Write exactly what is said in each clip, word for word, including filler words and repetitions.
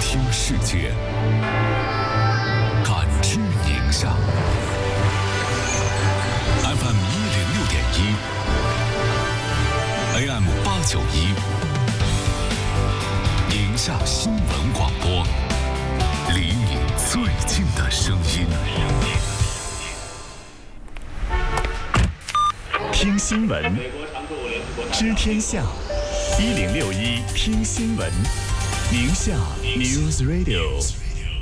听世界，感知宁夏。F M 一零六点一 ，A M 八九一，宁夏新闻广播，离你最近的声音。听新闻，知天下。一零六一听新闻，宁夏 News Radio。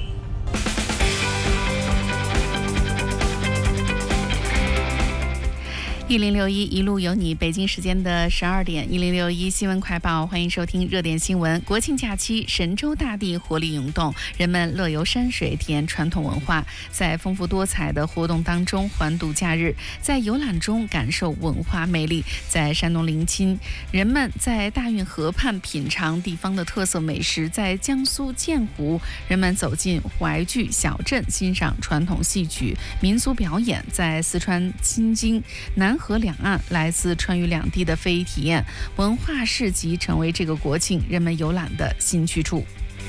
一零六一一路有你，北京时间的十二点，一零六一新闻快报，欢迎收听热点新闻。国庆假期，神州大地活力涌动，人们乐游山水，体验传统文化，在丰富多彩的活动当中欢度假日，在游览中感受文化魅力。在山东临清，人们在大运河畔品尝地方的特色美食；在江苏建湖，人们走进淮剧小镇，欣赏传统戏曲、民俗表演；在四川新津南河两岸，来自川渝两地的非遗体验文化市集成为这个国庆人们游览的新去处。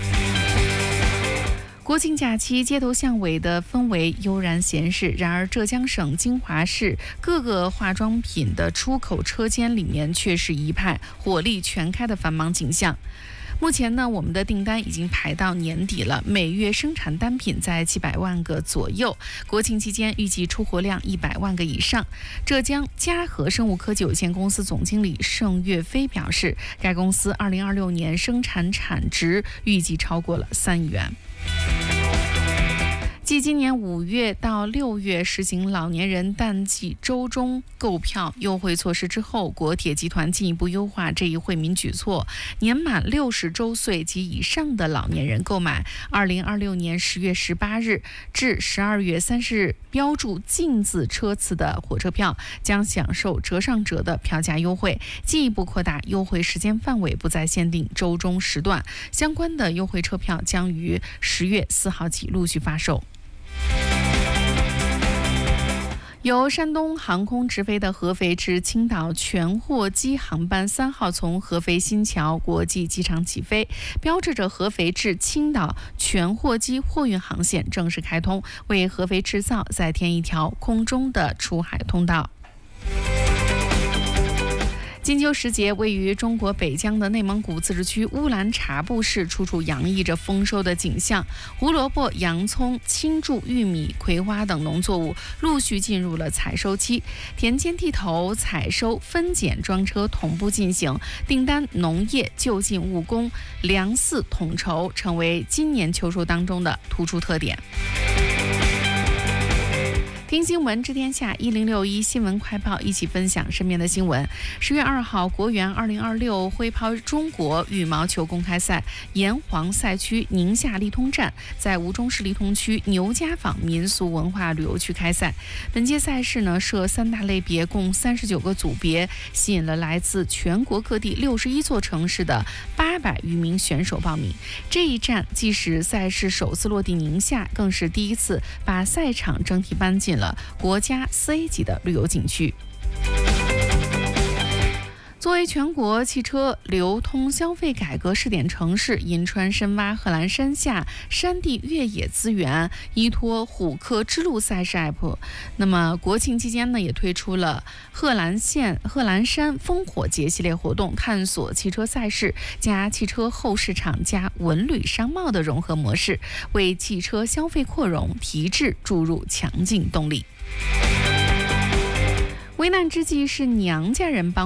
国庆假期，街头巷尾的氛围悠然闲适。然而，浙江省金华市各个化妆品的出口车间里面却是一派火力全开的繁忙景象。目前呢，我们的订单已经排到年底了，每月生产单品在七百万个左右。国庆期间预计出货量一百万个以上。浙江嘉禾生物科技有限公司总经理盛岳飞表示，该公司二零二六年生产产值预计超过了三亿元。继今年五月到六月实行老年人淡季周中购票优惠措施之后，国铁集团进一步优化这一惠民举措。年满六十周岁及以上的老年人购买二零二六年十月十八日至十二月三十日标注进字车次的火车票，将享受折上折的票价优惠。进一步扩大优惠时间范围，不再限定周中时段。相关的优惠车票将于十月四号起陆续发售。由山东航空直飞的合肥至青岛全货机航班三号从合肥新桥国际机场起飞，标志着合肥至青岛全货机货运航线正式开通，为合肥制造再添一条空中的出海通道。金秋时节，位于中国北疆的内蒙古自治区乌兰察布市处处洋溢着丰收的景象。胡萝卜、洋葱、青贮、玉米、葵花等农作物陆续进入了采收期，田间地头采收、分拣、装车同步进行，订单、农业、就近务工、粮饲统筹成为今年秋收当中的突出特点。听新闻知天下，一零六一新闻快报，一起分享身边的新闻。十月二号，国园二零二六挥抛中国羽毛球公开赛炎黄赛区宁夏利通站在吴中市利通区牛家坊民俗文化旅游区开赛。本届赛事呢设三大类别，共三十九个组别，吸引了来自全国各地六十一座城市的八百余名选手报名。这一站既是赛事首次落地宁夏，更是第一次把赛场整体搬进了国家 四 A 级的旅游景区。作为全国汽车流通消费改革试点城市，银川深挖贺兰山下山地越野资源，依托虎克之路赛事 app。那么国庆期间呢，也推出了贺兰县贺兰山烽火节系列活动，探索汽车赛事加汽车后市场加文旅商贸的融合模式，为汽车消费扩容提质注入强劲动力。危难之际是娘家人帮